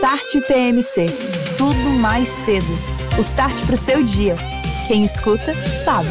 Start TMC. Tudo mais cedo. O start para o seu dia. Quem escuta, sabe.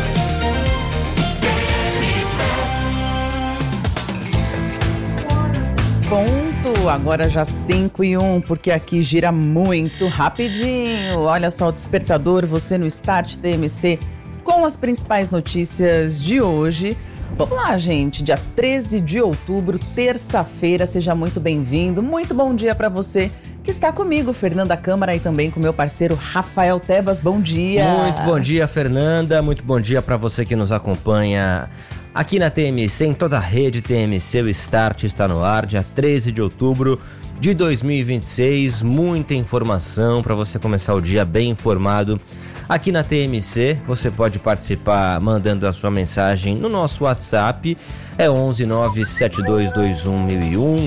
Ponto, agora já 5:01, porque aqui gira muito rapidinho. Olha só o despertador, você no Start TMC, com as principais notícias de hoje. Vamos lá, gente, dia 13 de outubro, terça-feira, seja muito bem-vindo. Muito bom dia para você que está comigo, Fernanda Câmara, e também com meu parceiro Rafael Tebas. Bom dia. Muito bom dia, Fernanda. Muito bom dia para você que nos acompanha aqui na TMC, em toda a rede TMC. O Start está no ar, dia 13 de outubro de 2026. Muita informação para você começar o dia bem informado. Aqui na TMC, você pode participar mandando a sua mensagem no nosso WhatsApp, é 11972211001,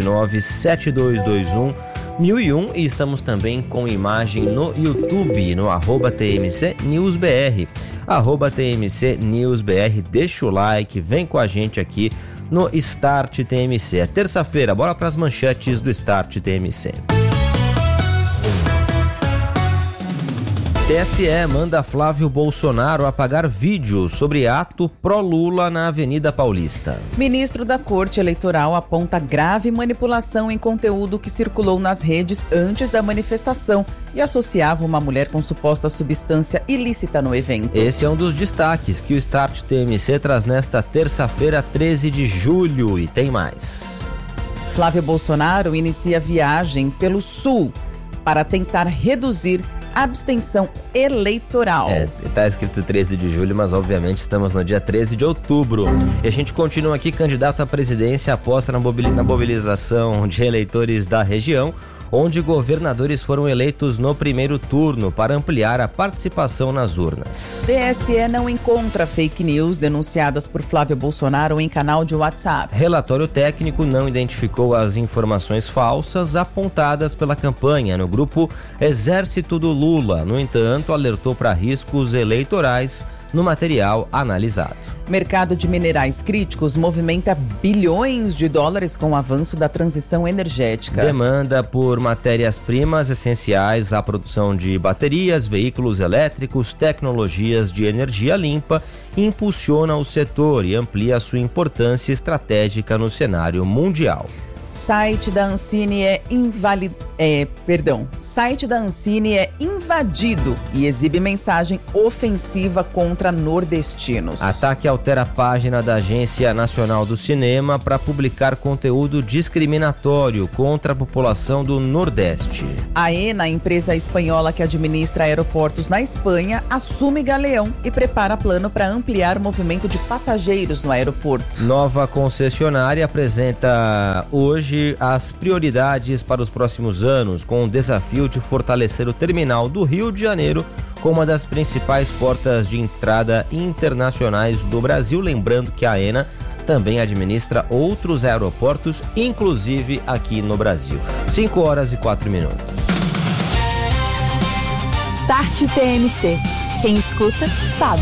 11972211001, e estamos também com imagem no YouTube, no @TMC News BR, @TMC News BR. Deixa o like, vem com a gente aqui no Start TMC. É terça-feira, bora para as manchetes do Start TMC. TSE manda Flávio Bolsonaro apagar vídeo sobre ato pró-Lula na Avenida Paulista. Ministro da Corte Eleitoral aponta grave manipulação em conteúdo que circulou nas redes antes da manifestação e associava uma mulher com suposta substância ilícita no evento. Esse é um dos destaques que o Start TMC traz nesta terça-feira, 13 de julho, e tem mais. Flávio Bolsonaro inicia viagem pelo Sul para tentar reduzir a abstenção eleitoral. Tá escrito 13 de julho, mas obviamente estamos no dia 13 de outubro. E a gente continua aqui, candidato à presidência aposta na mobilização de eleitores da região, onde governadores foram eleitos no primeiro turno para ampliar a participação nas urnas. TSE não encontra fake news denunciadas por Flávio Bolsonaro em canal de WhatsApp. Relatório técnico não identificou as informações falsas apontadas pela campanha no grupo Exército do Lula. No entanto, alertou para riscos eleitorais no material analisado. Mercado de minerais críticos movimenta bilhões de dólares com o avanço da transição energética. Demanda por matérias-primas essenciais à produção de baterias, veículos elétricos, tecnologias de energia limpa impulsiona o setor e amplia sua importância estratégica no cenário mundial. Site da Ancine Site da Ancine é invadido e exibe mensagem ofensiva contra nordestinos. Ataque altera a página da Agência Nacional do Cinema para publicar conteúdo discriminatório contra a população do Nordeste. A Aena, empresa espanhola que administra aeroportos na Espanha, assume Galeão e prepara plano para ampliar o movimento de passageiros no aeroporto. Nova concessionária apresenta hoje as prioridades para os próximos anos, com o desafio de fortalecer o terminal do Rio de Janeiro como uma das principais portas de entrada internacionais do Brasil. Lembrando que a Aena também administra outros aeroportos, inclusive aqui no Brasil. 5:04. Start TMC. Quem escuta, sabe.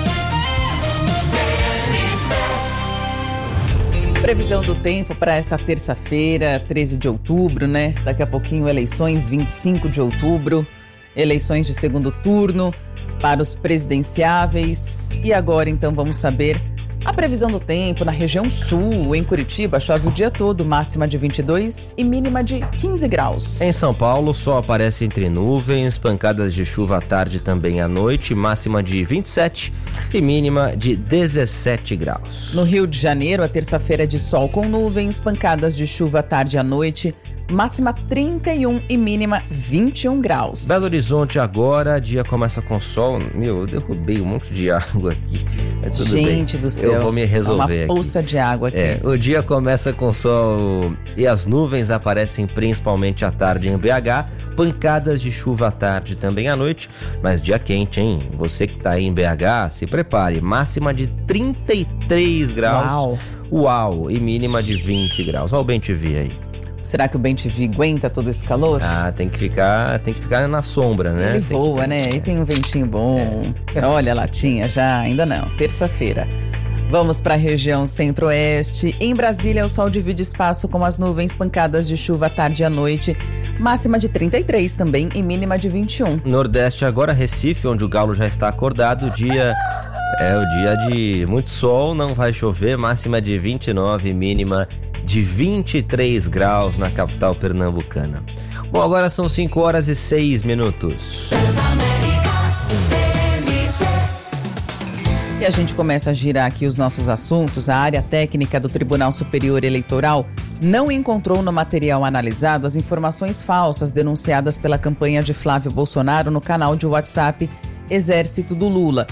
Previsão do tempo para esta terça-feira, 13 de outubro, né? Daqui a pouquinho eleições, 25 de outubro, eleições de segundo turno para os presidenciáveis. E agora, então, vamos saber a previsão do tempo na região sul. Em Curitiba, chove o dia todo, máxima de 22 e mínima de 15 graus. Em São Paulo, sol aparece entre nuvens, pancadas de chuva à tarde e também à noite, máxima de 27 e mínima de 17 graus. No Rio de Janeiro, a terça-feira é de sol com nuvens, pancadas de chuva à tarde e à noite, máxima 31 e mínima 21 graus. Belo Horizonte agora, dia começa com sol. Eu derrubei um monte de água aqui. Tudo Gente bem. do céu. Eu vou me resolver aqui. Uma poça de água aqui. O dia começa com sol e as nuvens aparecem principalmente à tarde em BH. Pancadas de chuva à tarde também à noite. Mas dia quente, hein? Você que tá aí em BH, se prepare. Máxima de 33 graus. Uau! E mínima de 20 graus. Olha o bem-te-vi aí. Será que o bem-te-vi aguenta todo esse calor? Tem que ficar na sombra, né? Ele voa, né? E tem um ventinho bom. Olha a latinha já, ainda não. Terça-feira. Vamos para a região centro-oeste. Em Brasília, o sol divide espaço com as nuvens, pancadas de chuva à tarde e à noite. Máxima de 33 também e mínima de 21. Nordeste agora, Recife, onde o galo já está acordado. O dia é o dia de muito sol, não vai chover. Máxima de 29, mínima de 23 graus na capital pernambucana. Bom, agora são 5h06. E a gente começa a girar aqui os nossos assuntos. A área técnica do Tribunal Superior Eleitoral não encontrou no material analisado as informações falsas denunciadas pela campanha de Flávio Bolsonaro no canal de WhatsApp Exército do Lula.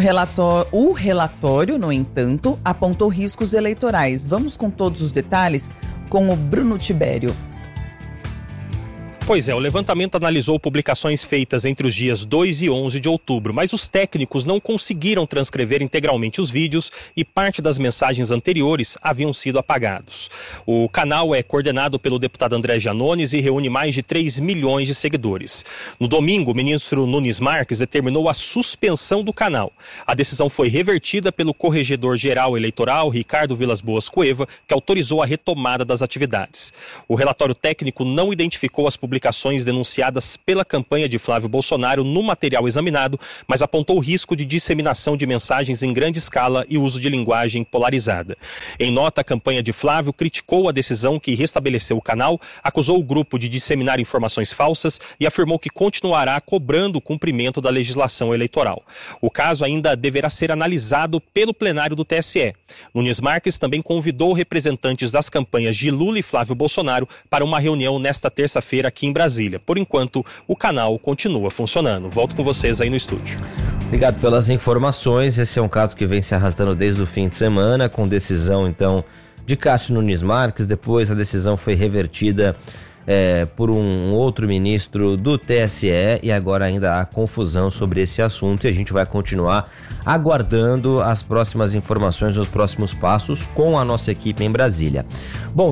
O relatório, no entanto, apontou riscos eleitorais. Vamos com todos os detalhes com o Bruno Tibério. Pois é, o levantamento analisou publicações feitas entre os dias 2 e 11 de outubro, mas os técnicos não conseguiram transcrever integralmente os vídeos e parte das mensagens anteriores haviam sido apagados. O canal é coordenado pelo deputado André Janones e reúne mais de 3 milhões de seguidores. No domingo, o ministro Nunes Marques determinou a suspensão do canal. A decisão foi revertida pelo corregedor-geral eleitoral, Ricardo Vilas Boas Cueva, que autorizou a retomada das atividades. O relatório técnico não identificou as publicações denunciadas pela campanha de Flávio Bolsonaro no material examinado, mas apontou o risco de disseminação de mensagens em grande escala e uso de linguagem polarizada. Em nota, a campanha de Flávio criticou a decisão que restabeleceu o canal, acusou o grupo de disseminar informações falsas e afirmou que continuará cobrando o cumprimento da legislação eleitoral. O caso ainda deverá ser analisado pelo plenário do TSE. Nunes Marques também convidou representantes das campanhas de Lula e Flávio Bolsonaro para uma reunião nesta terça-feira aqui em Brasília. Por enquanto, o canal continua funcionando. Volto com vocês aí no estúdio. Obrigado pelas informações. Esse é um caso que vem se arrastando desde o fim de semana, com decisão, então, de Cássio Nunes Marques. Depois a decisão foi revertida por um outro ministro do TSE e agora ainda há confusão sobre esse assunto e a gente vai continuar aguardando as próximas informações, os próximos passos com a nossa equipe em Brasília. Bom,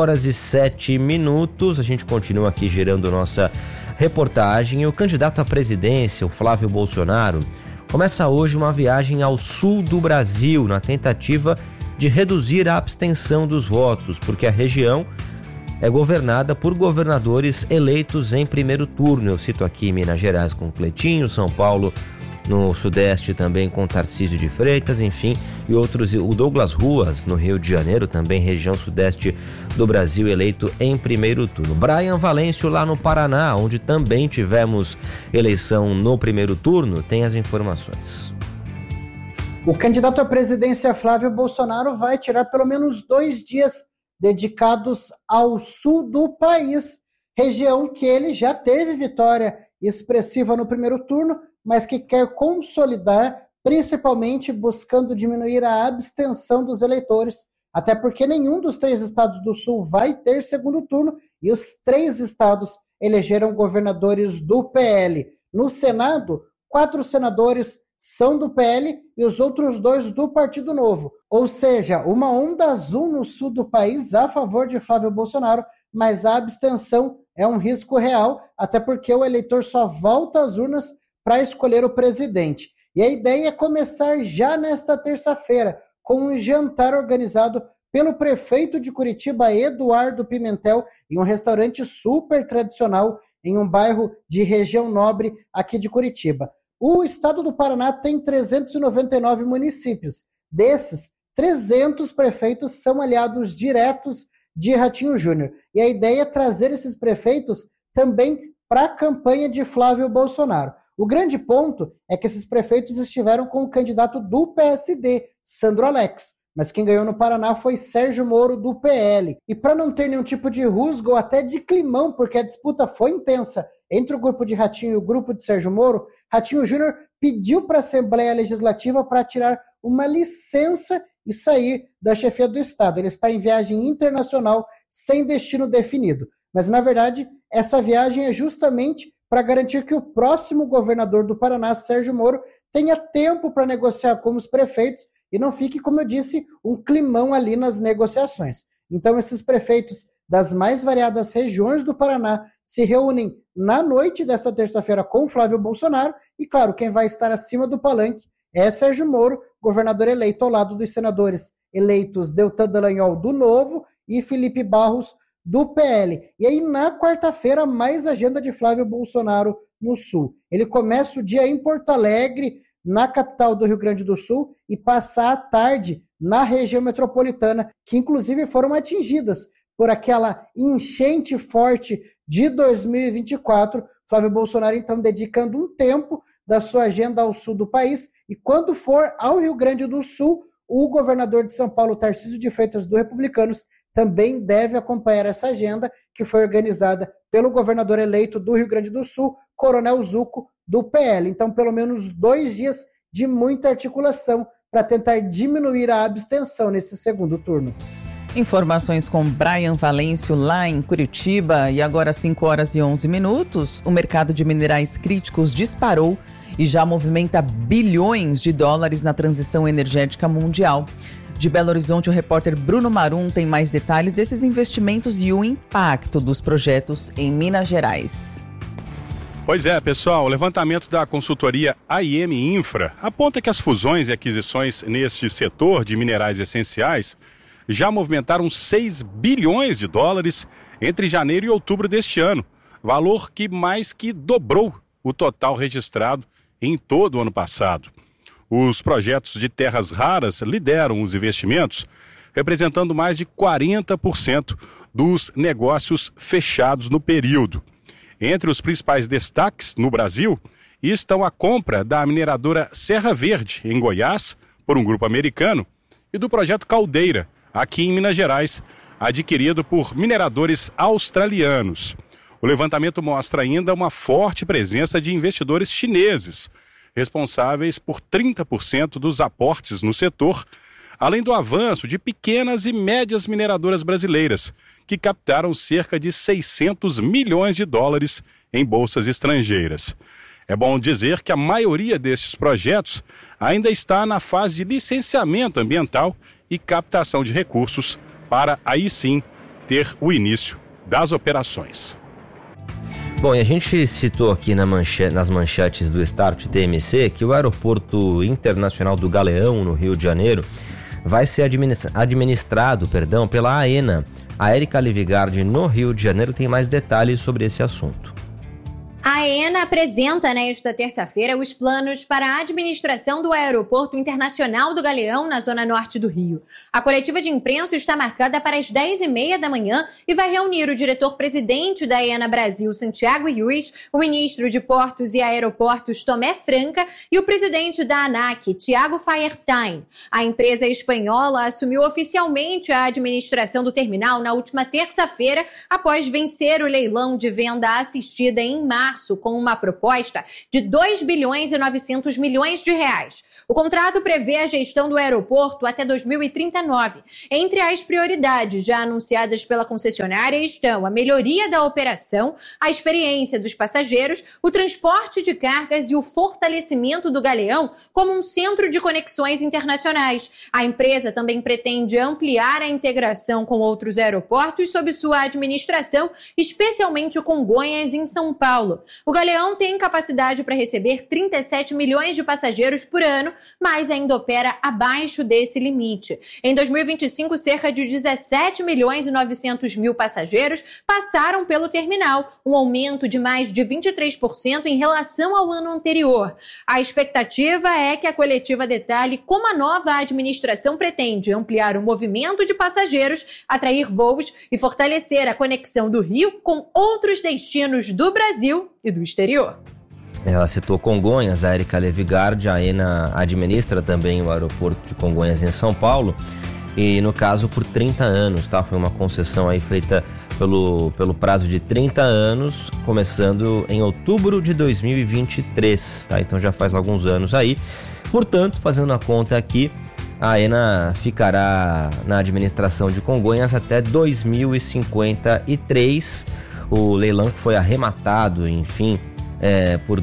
5h07, a gente continua aqui gerando nossa reportagem. O candidato à presidência, o Flávio Bolsonaro, começa hoje uma viagem ao sul do Brasil na tentativa de reduzir a abstenção dos votos, porque a região é governada por governadores eleitos em primeiro turno. Eu cito aqui Minas Gerais com Cleitinho, São Paulo no Sudeste também com Tarcísio de Freitas, enfim, e outros. O Douglas Ruas no Rio de Janeiro, também região Sudeste do Brasil, eleito em primeiro turno. Brian Valêncio lá no Paraná, onde também tivemos eleição no primeiro turno, tem as informações. O candidato à presidência Flávio Bolsonaro vai tirar pelo menos 2 dias dedicados ao sul do país, região que ele já teve vitória expressiva no primeiro turno, mas que quer consolidar, principalmente buscando diminuir a abstenção dos eleitores, até porque nenhum dos 3 estados do sul vai ter segundo turno e os 3 estados elegeram governadores do PL. No Senado, 4 senadores são do PL e os outros 2 do Partido Novo. Ou seja, uma onda azul no sul do país a favor de Flávio Bolsonaro, mas a abstenção é um risco real, até porque o eleitor só volta às urnas para escolher o presidente. E a ideia é começar já nesta terça-feira, com um jantar organizado pelo prefeito de Curitiba, Eduardo Pimentel, em um restaurante super tradicional em um bairro de região nobre aqui de Curitiba. O estado do Paraná tem 399 municípios. Desses, 300 prefeitos são aliados diretos de Ratinho Júnior. E a ideia é trazer esses prefeitos também para a campanha de Flávio Bolsonaro. O grande ponto é que esses prefeitos estiveram com o candidato do PSD, Sandro Alex. Mas quem ganhou no Paraná foi Sérgio Moro, do PL. E para não ter nenhum tipo de rusga ou até de climão, porque a disputa foi intensa entre o grupo de Ratinho e o grupo de Sérgio Moro, Ratinho Júnior pediu para a Assembleia Legislativa para tirar uma licença e sair da chefia do Estado. Ele está em viagem internacional sem destino definido. Mas, na verdade, essa viagem é justamente para garantir que o próximo governador do Paraná, Sérgio Moro, tenha tempo para negociar com os prefeitos e não fique, como eu disse, um climão ali nas negociações. Então, esses prefeitos das mais variadas regiões do Paraná se reúnem na noite desta terça-feira com Flávio Bolsonaro e, claro, quem vai estar acima do palanque é Sérgio Moro, governador eleito ao lado dos senadores eleitos Deltan Dallagnol, do Novo, e Felipe Barros, do PL. E aí, na quarta-feira, mais agenda de Flávio Bolsonaro no Sul. Ele começa o dia em Porto Alegre, na capital do Rio Grande do Sul, e passa a tarde na região metropolitana, que inclusive foram atingidas por aquela enchente forte de 2024. Flávio Bolsonaro, então, dedicando um tempo da sua agenda ao sul do país, e quando for ao Rio Grande do Sul, o governador de São Paulo, Tarcísio de Freitas, do Republicanos, também deve acompanhar essa agenda, que foi organizada pelo governador eleito do Rio Grande do Sul, Coronel Zucco, do PL. Então, pelo menos 2 dias de muita articulação para tentar diminuir a abstenção nesse segundo turno. Informações com Brian Valêncio lá em Curitiba. E agora 5h11, o mercado de minerais críticos disparou e já movimenta bilhões de dólares na transição energética mundial. De Belo Horizonte, o repórter Bruno Marum tem mais detalhes desses investimentos e o impacto dos projetos em Minas Gerais. Pois é, pessoal, o levantamento da consultoria AIM Infra aponta que as fusões e aquisições neste setor de minerais essenciais já movimentaram 6 bilhões de dólares entre janeiro e outubro deste ano, valor que mais que dobrou o total registrado em todo o ano passado. Os projetos de terras raras lideram os investimentos, representando mais de 40% dos negócios fechados no período. Entre os principais destaques no Brasil estão a compra da mineradora Serra Verde, em Goiás, por um grupo americano, e do projeto Caldeira, aqui em Minas Gerais, adquirido por mineradores australianos. O levantamento mostra ainda uma forte presença de investidores chineses, responsáveis por 30% dos aportes no setor, além do avanço de pequenas e médias mineradoras brasileiras, que captaram cerca de 600 milhões de dólares em bolsas estrangeiras. É bom dizer que a maioria destes projetos ainda está na fase de licenciamento ambiental e captação de recursos para, aí sim, ter o início das operações. Bom, e a gente citou aqui nas manchetes do Start TMC que o Aeroporto Internacional do Galeão, no Rio de Janeiro, vai ser administrado pela AENA. A Érica Livigard, no Rio de Janeiro, tem mais detalhes sobre esse assunto. A AENA apresenta nesta terça-feira os planos para a administração do Aeroporto Internacional do Galeão, na zona norte do Rio. A coletiva de imprensa está marcada para as 10h30 da manhã e vai reunir o diretor-presidente da AENA Brasil, Santiago Yuiz, o ministro de Portos e Aeroportos, Tomé Franca, e o presidente da ANAC, Tiago Feierstein. A empresa espanhola assumiu oficialmente a administração do terminal na última terça-feira, após vencer o leilão de venda assistida em março, com uma proposta de 2 bilhões e 900 milhões de reais. O contrato prevê a gestão do aeroporto até 2039. Entre as prioridades já anunciadas pela concessionária estão a melhoria da operação, a experiência dos passageiros, o transporte de cargas e o fortalecimento do Galeão como um centro de conexões internacionais. A empresa também pretende ampliar a integração com outros aeroportos sob sua administração, especialmente o Congonhas, em São Paulo. O Galeão tem capacidade para receber 37 milhões de passageiros por ano, mas ainda opera abaixo desse limite. Em 2025, cerca de 17 milhões e 900 mil passageiros passaram pelo terminal, um aumento de mais de 23% em relação ao ano anterior. A expectativa é que a coletiva detalhe como a nova administração pretende ampliar o movimento de passageiros, atrair voos e fortalecer a conexão do Rio com outros destinos do Brasil e do exterior. Ela citou Congonhas, a Érica Livigard. A AENA administra também o aeroporto de Congonhas, em São Paulo, e no caso por 30 anos, tá? Foi uma concessão aí feita pelo prazo de 30 anos, começando em outubro de 2023, tá? Então já faz alguns anos aí. Portanto, fazendo a conta aqui, a AENA ficará na administração de Congonhas até 2053. O leilão que foi arrematado, enfim, por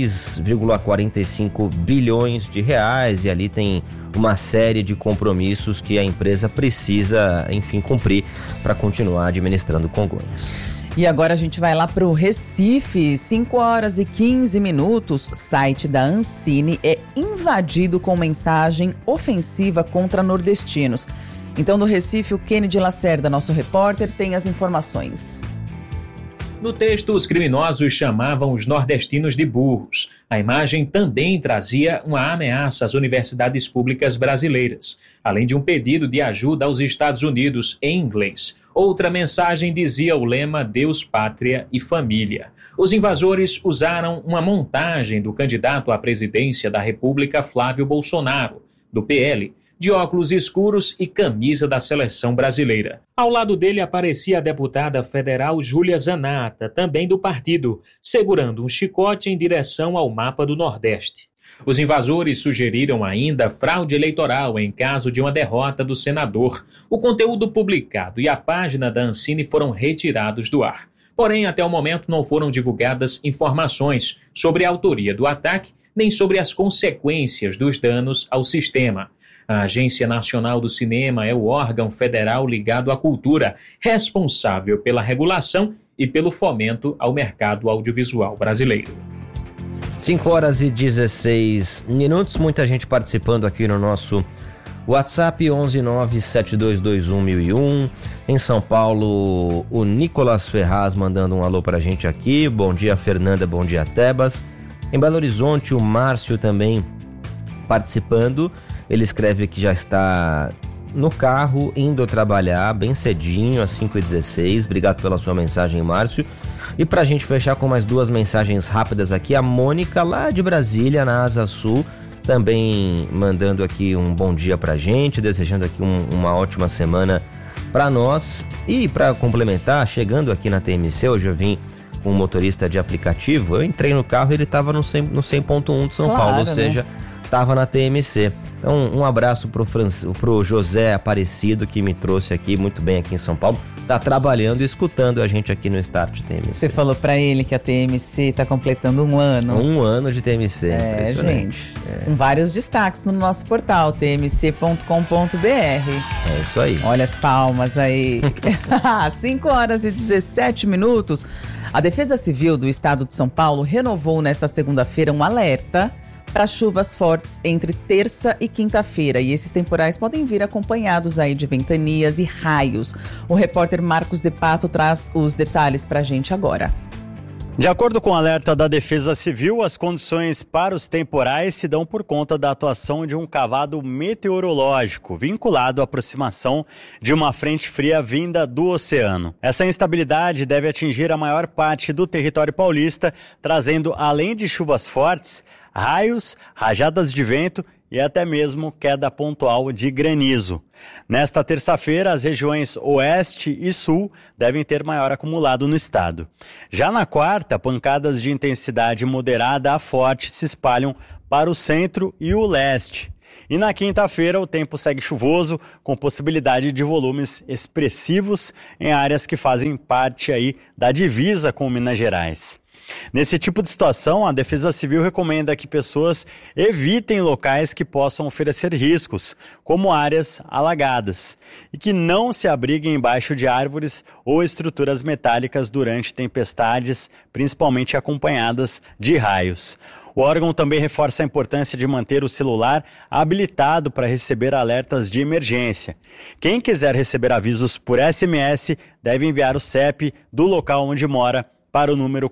2,45 bilhões de reais, e ali tem uma série de compromissos que a empresa precisa, enfim, cumprir para continuar administrando Congonhas. E agora a gente vai lá para o Recife, 5h15. Site da Ancine é invadido invadido com mensagem ofensiva contra nordestinos. Então, do Recife, o Kennedy Lacerda, nosso repórter, tem as informações. No texto, os criminosos chamavam os nordestinos de burros. A imagem também trazia uma ameaça às universidades públicas brasileiras, além de um pedido de ajuda aos Estados Unidos em inglês. Outra mensagem dizia o lema Deus, Pátria e Família. Os invasores usaram uma montagem do candidato à presidência da República, Flávio Bolsonaro, do PL, de óculos escuros e camisa da seleção brasileira. Ao lado dele aparecia a deputada federal Júlia Zanata, também do partido, segurando um chicote em direção ao mapa do Nordeste. Os invasores sugeriram ainda fraude eleitoral em caso de uma derrota do senador. O conteúdo publicado e a página da Ancine foram retirados do ar. Porém, até o momento não foram divulgadas informações sobre a autoria do ataque, nem sobre as consequências dos danos ao sistema. A Agência Nacional do Cinema é o órgão federal ligado à cultura, responsável pela regulação e pelo fomento ao mercado audiovisual brasileiro. 5h16, muita gente participando aqui no nosso WhatsApp 11972211001. Em São Paulo, o Nicolas Ferraz mandando um alô pra gente aqui. Bom dia, Fernanda, bom dia, Tebas. Em Belo Horizonte, o Márcio também participando. Ele escreve que já está no carro, indo trabalhar bem cedinho, às 5h16. Obrigado pela sua mensagem, Márcio. E pra gente fechar com mais duas mensagens rápidas aqui, a Mônica, lá de Brasília, na Asa Sul, também mandando aqui um bom dia pra gente, desejando aqui uma ótima semana pra nós. E pra complementar, chegando aqui na TMC, hoje eu vim com um motorista de aplicativo, eu entrei no carro e ele estava no 100.1 de São Paulo, ou seja, estava na TMC. Então, um abraço pro José Aparecido, que me trouxe aqui muito bem aqui em São Paulo. Tá trabalhando e escutando a gente aqui no Start TMC. Você falou pra ele que a TMC tá completando um ano. Um ano de TMC, gente. Com vários destaques no nosso portal, tmc.com.br. É isso aí. Olha as palmas aí. 5h17. A Defesa Civil do Estado de São Paulo renovou nesta segunda-feira um alerta para chuvas fortes entre terça e quinta-feira. E esses temporais podem vir acompanhados aí de ventanias e raios. O repórter Marcos De Pato traz os detalhes para a gente agora. De acordo com o alerta da Defesa Civil, as condições para os temporais se dão por conta da atuação de um cavado meteorológico vinculado à aproximação de uma frente fria vinda do oceano. Essa instabilidade deve atingir a maior parte do território paulista, trazendo, além de chuvas fortes, raios, rajadas de vento e até mesmo queda pontual de granizo. Nesta terça-feira, as regiões oeste e sul devem ter maior acumulado no estado. Já na quarta, pancadas de intensidade moderada a forte se espalham para o centro e o leste. E na quinta-feira, o tempo segue chuvoso, com possibilidade de volumes expressivos em áreas que fazem parte aí da divisa com Minas Gerais. Nesse tipo de situação, a Defesa Civil recomenda que pessoas evitem locais que possam oferecer riscos, como áreas alagadas, e que não se abriguem embaixo de árvores ou estruturas metálicas durante tempestades, principalmente acompanhadas de raios. O órgão também reforça a importância de manter o celular habilitado para receber alertas de emergência. Quem quiser receber avisos por SMS deve enviar o CEP do local onde mora para o número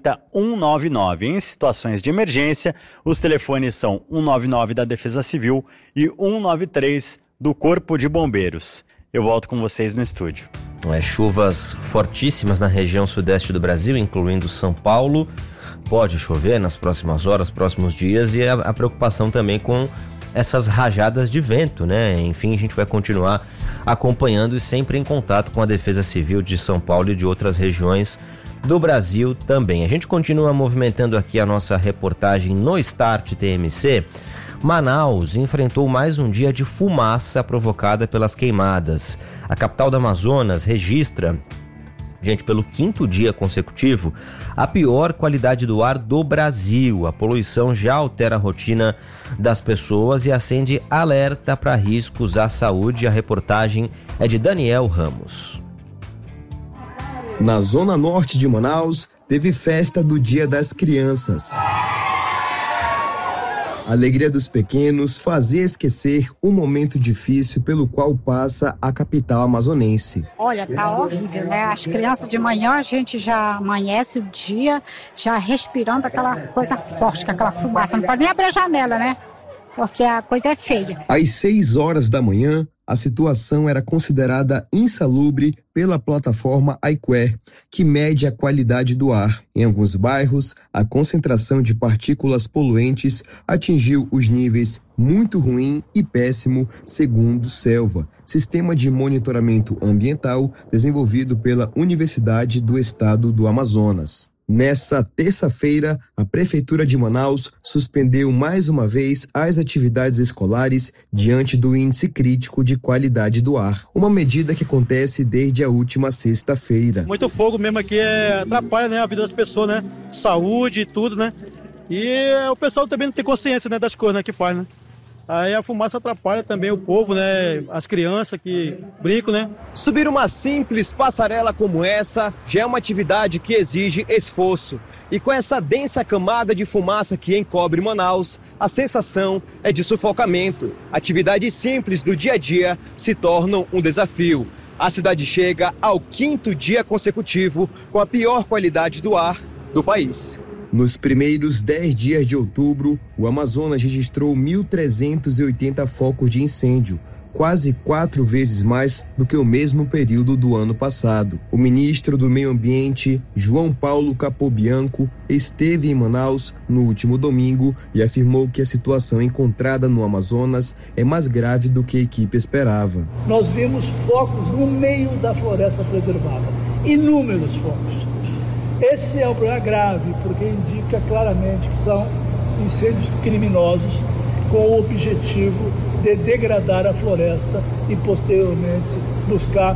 40199. Em situações de emergência, os telefones são 199 da Defesa Civil e 193 do Corpo de Bombeiros. Eu volto com vocês no estúdio. Chuvas fortíssimas na região sudeste do Brasil, incluindo São Paulo. Pode chover nas próximas horas, próximos dias, e a preocupação também com essas rajadas de vento, né? Enfim, a gente vai continuar acompanhando e sempre em contato com a Defesa Civil de São Paulo e de outras regiões do Brasil também. A gente continua movimentando aqui a nossa reportagem no Start TMC. Manaus enfrentou mais um dia de fumaça provocada pelas queimadas. A capital do Amazonas registra, pelo 5º dia consecutivo, a pior qualidade do ar do Brasil. A poluição já altera a rotina das pessoas e acende alerta para riscos à saúde. A reportagem é de Daniel Ramos. Na zona norte de Manaus, teve festa do Dia das Crianças. A alegria dos pequenos fazia esquecer o momento difícil pelo qual passa a capital amazonense. Olha, tá horrível, né? As crianças de manhã, a gente já amanhece o dia, já respirando aquela coisa forte, com aquela fumaça. Não pode nem abrir a janela, né? Porque a coisa é feia. Às 6 horas da manhã, a situação era considerada insalubre pela plataforma iQair, que mede a qualidade do ar. Em alguns bairros, a concentração de partículas poluentes atingiu os níveis muito ruim e péssimo, segundo Selva, sistema de monitoramento ambiental desenvolvido pela Universidade do Estado do Amazonas. Nessa terça-feira, a Prefeitura de Manaus suspendeu mais uma vez as atividades escolares diante do índice crítico de qualidade do ar, uma medida que acontece desde a última sexta-feira. Muito fogo mesmo aqui atrapalha, né, a vida das pessoas, né? Saúde e tudo, né? E o pessoal também não tem consciência, né, das coisas, né, que faz, né? Aí a fumaça atrapalha também o povo, né? As crianças que brincam, né? Subir uma simples passarela como essa já é uma atividade que exige esforço. E com essa densa camada de fumaça que encobre Manaus, a sensação é de sufocamento. Atividades simples do dia a dia se tornam um desafio. A cidade chega ao 5º dia consecutivo com a pior qualidade do ar do país. Nos primeiros 10 dias de outubro, o Amazonas registrou 1.380 focos de incêndio, quase 4 vezes mais do que o mesmo período do ano passado. O ministro do Meio Ambiente, João Paulo Capobianco, esteve em Manaus no último domingo e afirmou que a situação encontrada no Amazonas é mais grave do que a equipe esperava. Nós vimos focos no meio da floresta preservada, inúmeros focos. Esse é um problema grave, porque indica claramente que são incêndios criminosos com o objetivo de degradar a floresta e, posteriormente, buscar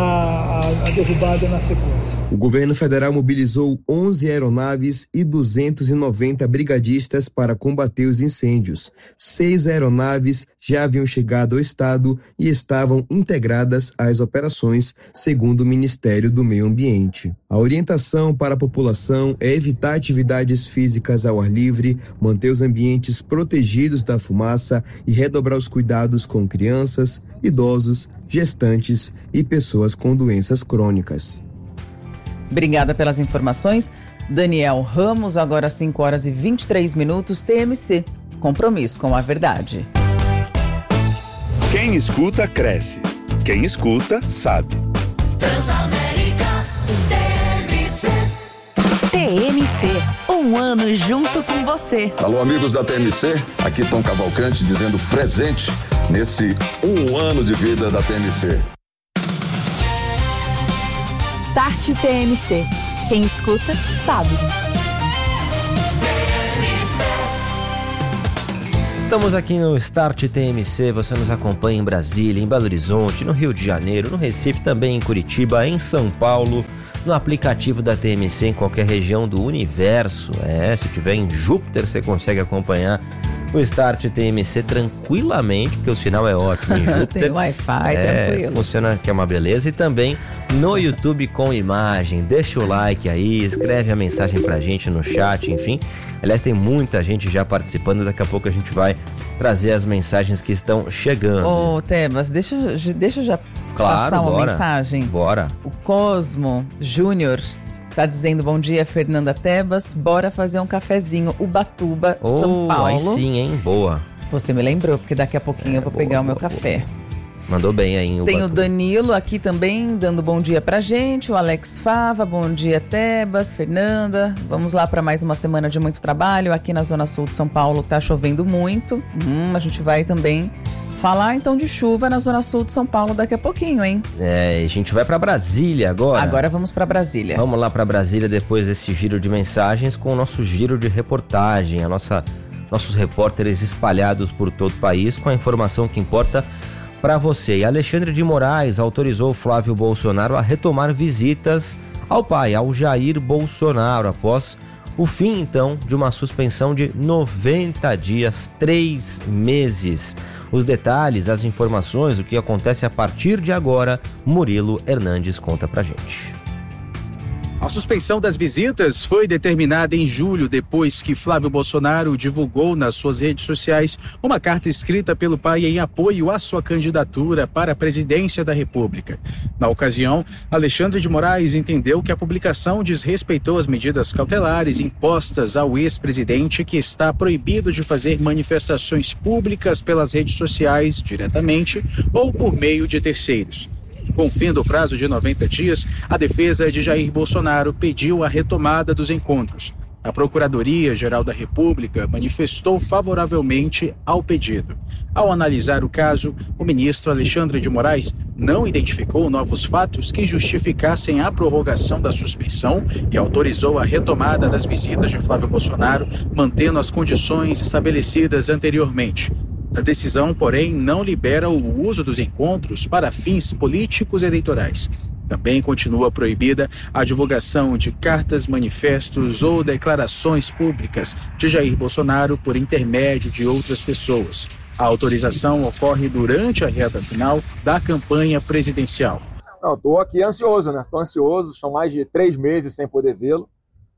a derrubada na sequência. O governo federal mobilizou 11 aeronaves e 290 brigadistas para combater os incêndios. 6 aeronaves já haviam chegado ao estado e estavam integradas às operações, segundo o Ministério do Meio Ambiente. A orientação para a população é evitar atividades físicas ao ar livre, manter os ambientes protegidos da fumaça e redobrar os cuidados com crianças, idosos, gestantes e pessoas com doenças crônicas. Obrigada pelas informações. Daniel Ramos, agora 5 horas e 23 minutos, TMC. Compromisso com a verdade. Quem escuta, cresce. Quem escuta, sabe. Transamérica, TMC. TMC, um ano junto com você. Alô, amigos da TMC, aqui Tom Cavalcante dizendo presente nesse 1 ano de vida da TMC. Start TMC. Quem escuta, sabe. Estamos aqui no Start TMC, você nos acompanha em Brasília, em Belo Horizonte, no Rio de Janeiro, no Recife, também em Curitiba, em São Paulo, no aplicativo da TMC em qualquer região do universo. Se tiver em Júpiter, você consegue acompanhar o Start TMC tranquilamente, porque o sinal é ótimo em Júpiter. Tem Wi-Fi, tranquilo. Funciona, que é uma beleza. E também no YouTube com imagem. Deixa o like aí, escreve a mensagem pra gente no chat, enfim. Aliás, tem muita gente já participando, daqui a pouco a gente vai trazer as mensagens que estão chegando. Ô, Tebas, deixa eu já passar uma mensagem. Bora. O Cosmo Júnior tá dizendo: bom dia, Fernanda Tebas, bora fazer um cafezinho, Ubatuba, São Paulo. Aí sim, hein? Boa. Você me lembrou, porque daqui a pouquinho eu vou pegar o meu café. Mandou bem aí em Ubatuba. Tem o Danilo aqui também, dando bom dia pra gente, o Alex Fava, bom dia, Tebas, Fernanda. Vamos lá para mais uma semana de muito trabalho. Aqui na Zona Sul de São Paulo tá chovendo muito. A gente vai também falar então de chuva na Zona Sul de São Paulo daqui a pouquinho, hein? A gente vai pra Brasília agora. Agora vamos pra Brasília. Vamos lá pra Brasília depois desse giro de mensagens com o nosso giro de reportagem. Nossos repórteres espalhados por todo o país com a informação que importa para você. E Alexandre de Moraes autorizou Flávio Bolsonaro a retomar visitas ao pai, ao Jair Bolsonaro, após o fim, então, de uma suspensão de 90 dias, 3 meses. Os detalhes, as informações, o que acontece a partir de agora, Murilo Hernandes conta pra gente. A suspensão das visitas foi determinada em julho, depois que Flávio Bolsonaro divulgou nas suas redes sociais uma carta escrita pelo pai em apoio à sua candidatura para a presidência da República. Na ocasião, Alexandre de Moraes entendeu que a publicação desrespeitou as medidas cautelares impostas ao ex-presidente, que está proibido de fazer manifestações públicas pelas redes sociais diretamente ou por meio de terceiros. Com o fim do prazo de 90 dias, a defesa de Jair Bolsonaro pediu a retomada dos encontros. A Procuradoria-Geral da República manifestou favoravelmente ao pedido. Ao analisar o caso, o ministro Alexandre de Moraes não identificou novos fatos que justificassem a prorrogação da suspensão e autorizou a retomada das visitas de Flávio Bolsonaro, mantendo as condições estabelecidas anteriormente. A decisão, porém, não libera o uso dos encontros para fins políticos eleitorais. Também continua proibida a divulgação de cartas, manifestos ou declarações públicas de Jair Bolsonaro por intermédio de outras pessoas. A autorização ocorre durante a reta final da campanha presidencial. Estou aqui ansioso, né? Estou ansioso, são mais de 3 meses sem poder vê-lo,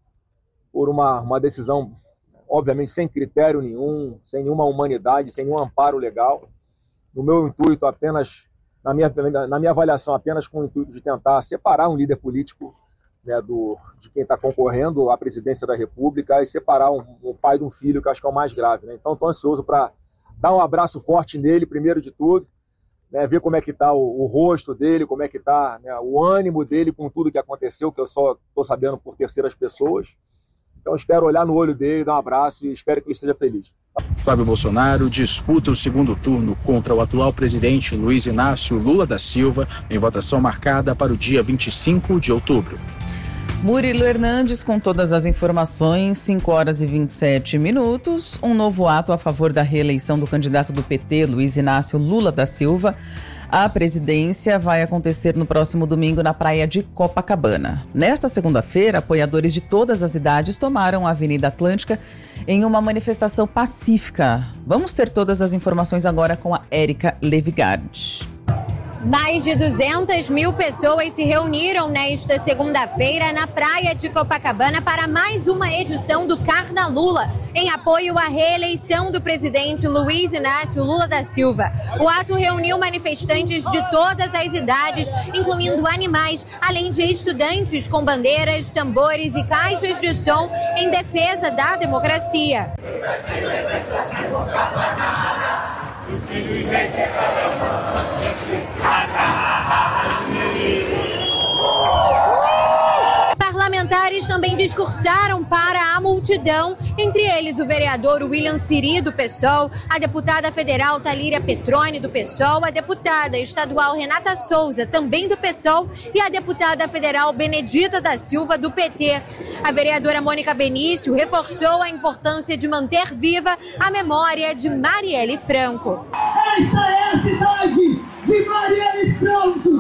por uma decisão, obviamente, sem critério nenhum, sem nenhuma humanidade, sem nenhum amparo legal. No meu intuito, apenas, na minha avaliação, apenas com o intuito de tentar separar um líder político, né, de quem está concorrendo à presidência da República, e separar um pai de um filho, que eu acho que é o mais grave, né? Então, estou ansioso para dar um abraço forte nele, primeiro de tudo, né, ver como é que está o rosto dele, como é que está, né, o ânimo dele com tudo que aconteceu, que eu só estou sabendo por terceiras pessoas. Então, espero olhar no olho dele, dar um abraço e espero que ele esteja feliz. Flávio Bolsonaro disputa o segundo turno contra o atual presidente Luiz Inácio Lula da Silva, em votação marcada para o dia 25 de outubro. Murilo Hernandes com todas as informações, 5 horas e 27 minutos. Um novo ato a favor da reeleição do candidato do PT, Luiz Inácio Lula da Silva, à presidência vai acontecer no próximo domingo na praia de Copacabana. Nesta segunda-feira, apoiadores de todas as idades tomaram a Avenida Atlântica em uma manifestação pacífica. Vamos ter todas as informações agora com a Érica Levigardi. Mais de 200 mil pessoas se reuniram nesta segunda-feira na praia de Copacabana para mais uma edição do Carna Lula, em apoio à reeleição do presidente Luiz Inácio Lula da Silva. O ato reuniu manifestantes de todas as idades, incluindo animais, além de estudantes com bandeiras, tambores e caixas de som em defesa da democracia. Parlamentares também discursaram para a multidão, entre eles o vereador William Siri, do PSOL, a deputada federal Talíria Petroni, do PSOL, a deputada estadual Renata Souza, também do PSOL, e a deputada federal Benedita da Silva, do PT. A vereadora Mônica Benício reforçou a importância de manter viva a memória de Marielle Franco. Essa é a cidade de Marielle Franco!